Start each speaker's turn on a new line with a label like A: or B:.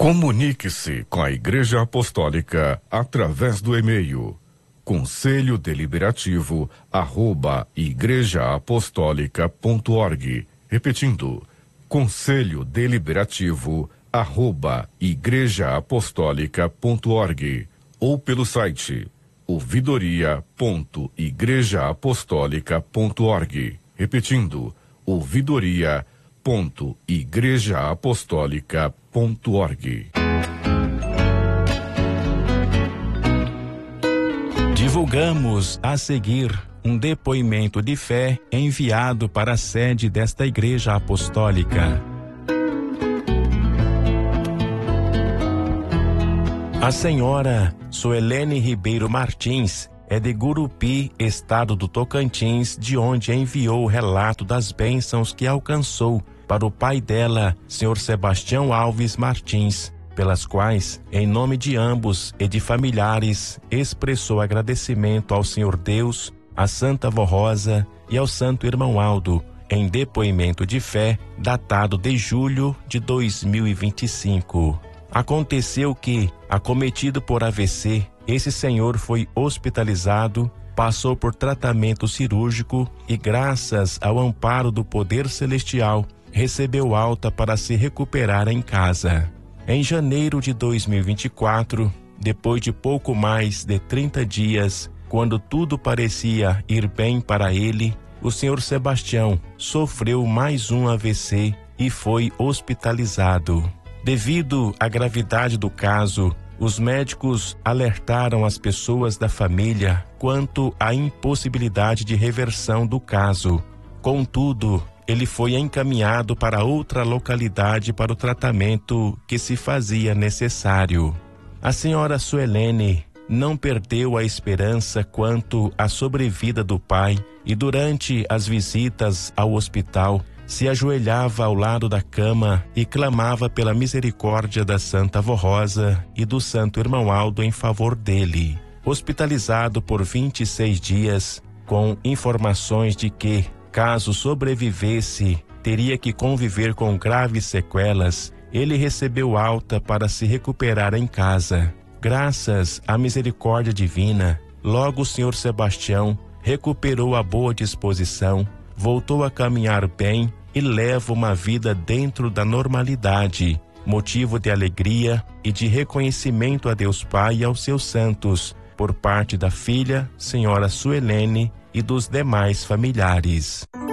A: Comunique-se com a Igreja Apostólica através do e-mail conselhodeliberativo@igrejaapostólica.org. Repetindo, conselhodeliberativo@igrejaapostólica.org, ou pelo site ouvidoria.igrejaapostólica.org. Repetindo, ouvidoria.igrejaapostólica.org.
B: Divulgamos a seguir um depoimento de fé enviado para a sede desta Igreja Apostólica. A senhora Suelene Ribeiro Martins é de Gurupi, estado do Tocantins, de onde enviou o relato das bênçãos que alcançou para o pai dela, Sr. Sebastião Alves Martins, pelas quais, em nome de ambos e de familiares, expressou agradecimento ao Senhor Deus, à Santa Vó Rosa e ao Santo Irmão Aldo, em depoimento de fé datado de julho de 2025. Aconteceu que, acometido por AVC, esse senhor foi hospitalizado, passou por tratamento cirúrgico e, graças ao amparo do poder celestial, recebeu alta para se recuperar em casa. Em janeiro de 2024, depois de pouco mais de 30 dias, quando tudo parecia ir bem para ele, o senhor Sebastião sofreu mais um AVC e foi hospitalizado. Devido à gravidade do caso, os médicos alertaram as pessoas da família quanto à impossibilidade de reversão do caso. Contudo, ele foi encaminhado para outra localidade para o tratamento que se fazia necessário. A senhora Suelene não perdeu a esperança quanto à sobrevida do pai e, durante as visitas ao hospital, se ajoelhava ao lado da cama e clamava pela misericórdia da Santa Vó Rosa e do Santo Irmão Aldo em favor dele. Hospitalizado por 26 dias, com informações de que, caso sobrevivesse, teria que conviver com graves sequelas, ele recebeu alta para se recuperar em casa. Graças à misericórdia divina, logo o senhor Sebastião recuperou a boa disposição, voltou a caminhar bem e leva uma vida dentro da normalidade, motivo de alegria e de reconhecimento a Deus Pai e aos seus santos, por parte da filha, senhora Suelene, e dos demais familiares.